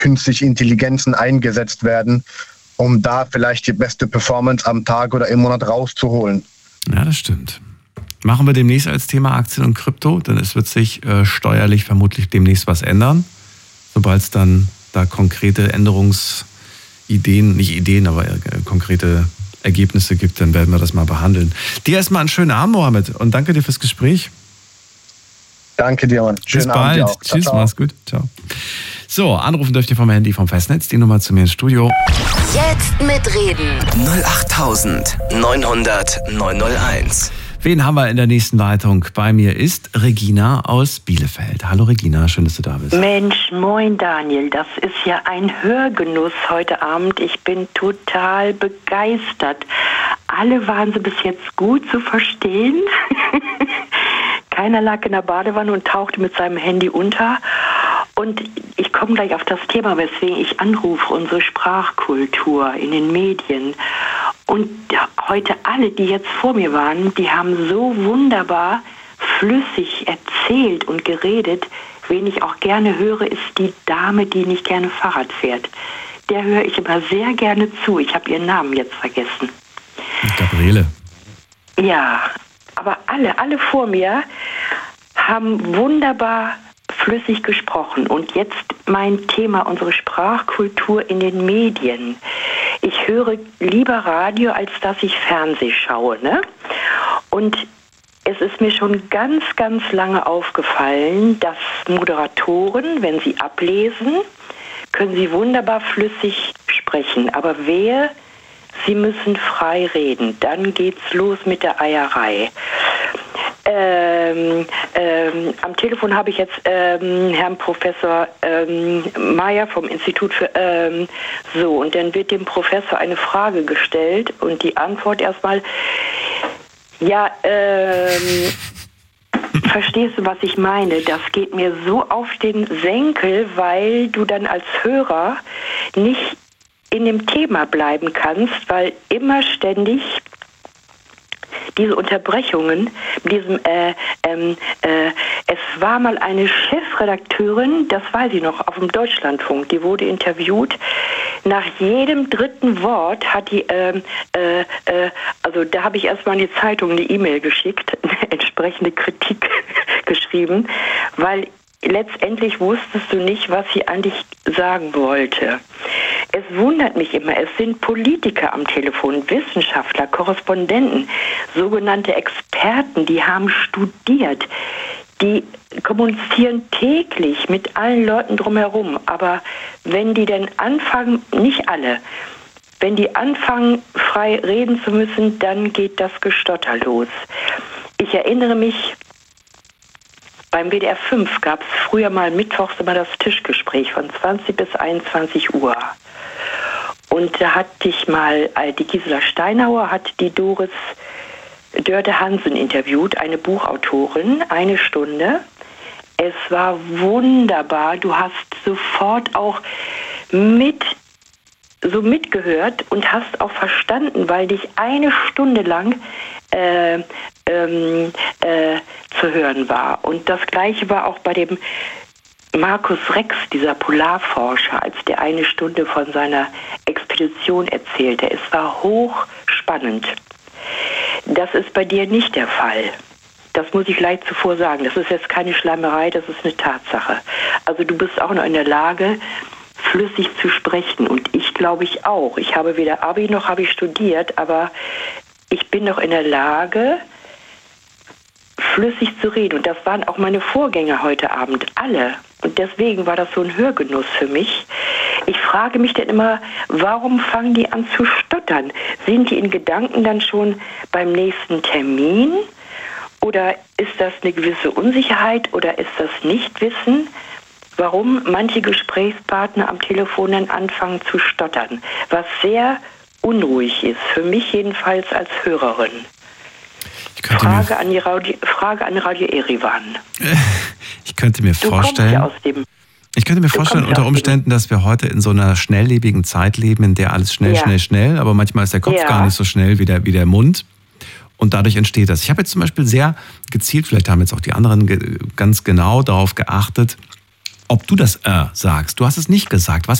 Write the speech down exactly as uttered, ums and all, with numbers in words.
künstliche Intelligenzen eingesetzt werden, um da vielleicht die beste Performance am Tag oder im Monat rauszuholen. Ja, das stimmt. Machen wir demnächst als Thema Aktien und Krypto, denn es wird sich äh, steuerlich vermutlich demnächst was ändern. Sobald es dann da konkrete Änderungsideen, nicht Ideen, aber äh, konkrete Ergebnisse gibt, dann werden wir das mal behandeln. Dir erstmal einen schönen Abend, Mohammed, und danke dir fürs Gespräch. Danke dir, Mann. Bis bald. Ciao, Tschüss, ciao. Mach's gut. Ciao. So, anrufen dürft ihr vom Handy vom Festnetz, die Nummer zu mir ins Studio. Jetzt mitreden. null acht neunhundert neunhunderteins. Wen haben wir in der nächsten Leitung? Bei mir ist Regina aus Bielefeld. Hallo Regina, schön, dass du da bist. Mensch, moin Daniel, das ist ja ein Hörgenuss heute Abend. Ich bin total begeistert. Alle waren so bis jetzt gut zu verstehen. Keiner lag in der Badewanne und tauchte mit seinem Handy unter. Und ich komme gleich auf das Thema, weswegen ich anrufe, unsere Sprachkultur in den Medien. Und heute alle, die jetzt vor mir waren, die haben so wunderbar flüssig erzählt und geredet. Wen ich auch gerne höre, ist die Dame, die nicht gerne Fahrrad fährt. Der höre ich immer sehr gerne zu. Ich habe ihren Namen jetzt vergessen. Gabriele. Ja, aber alle, alle vor mir haben wunderbar flüssig gesprochen. Und jetzt mein Thema, unsere Sprachkultur in den Medien. Ich höre lieber Radio, als dass ich Fernseh schaue, ne? Und es ist mir schon ganz, ganz lange aufgefallen, dass Moderatoren, wenn sie ablesen, können sie wunderbar flüssig sprechen. Aber wehe, sie müssen frei reden. Dann geht's los mit der Eierei. Ähm, ähm, am Telefon habe ich jetzt ähm, Herrn Professor ähm, Mayer vom Institut für ähm, so, und dann wird dem Professor eine Frage gestellt und die Antwort erstmal, ja, ähm, verstehst du, was ich meine? Das geht mir so auf den Senkel, weil du dann als Hörer nicht in dem Thema bleiben kannst, weil immer ständig diese Unterbrechungen, mit diesem, äh, ähm, äh, es war mal eine Chefredakteurin, das weiß ich noch, auf dem Deutschlandfunk, die wurde interviewt. Nach jedem dritten Wort hat die, ähm, äh, äh, also da habe ich erstmal in die Zeitung eine E-Mail geschickt, eine entsprechende Kritik geschrieben, weil letztendlich wusstest du nicht, was sie eigentlich sagen wollte. Es wundert mich immer, es sind Politiker am Telefon, Wissenschaftler, Korrespondenten, sogenannte Experten, die haben studiert, die kommunizieren täglich mit allen Leuten drumherum. Aber wenn die denn anfangen, nicht alle, wenn die anfangen, frei reden zu müssen, dann geht das Gestotter los. Ich erinnere mich, beim W D R fünf gab es früher mal mittwochs immer das Tischgespräch von zwanzig bis einundzwanzig Uhr. Und da hatte ich mal, die Gisela Steinauer hat die Doris Dörte Hansen interviewt, eine Buchautorin, eine Stunde. Es war wunderbar. Du hast sofort auch mit, so mitgehört und hast auch verstanden, weil dich eine Stunde lang äh, ähm, äh, zu hören war. Und das Gleiche war auch bei dem Markus Rex, dieser Polarforscher, als der eine Stunde von seiner Expedition erzählte. Es war hochspannend. Das ist bei dir nicht der Fall. Das muss ich gleich zuvor sagen. Das ist jetzt keine Schleimerei, das ist eine Tatsache. Also du bist auch noch in der Lage, flüssig zu sprechen. Und ich glaube ich auch. Ich habe weder Abi noch habe ich studiert, aber ich bin noch in der Lage, flüssig zu reden. Und das waren auch meine Vorgänger heute Abend, alle. Und deswegen war das so ein Hörgenuss für mich. Ich frage mich dann immer, warum fangen die an zu stottern? Sind die in Gedanken dann schon beim nächsten Termin? Oder ist das eine gewisse Unsicherheit oder ist das Nichtwissen? Warum manche Gesprächspartner am Telefon dann anfangen zu stottern? Was sehr unruhig ist, für mich jedenfalls als Hörerin. Frage an, die Radio, Frage an Radio Erivan. Ich könnte mir du vorstellen, ja aus dem, ich könnte mir vorstellen unter Umständen, dass wir heute in so einer schnelllebigen Zeit leben, in der alles schnell, ja. schnell, schnell, aber manchmal ist der Kopf ja. gar nicht so schnell wie der, wie der Mund. Und dadurch entsteht das. Ich habe jetzt zum Beispiel sehr gezielt, vielleicht haben jetzt auch die anderen ge- ganz genau darauf geachtet, ob du das äh sagst. Du hast es nicht gesagt. Was